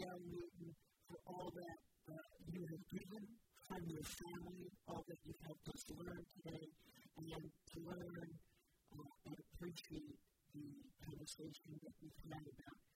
Dale Newton, for all that you have given from your family, all that you've helped us learn today, and to learn and appreciate the conversation that we've had about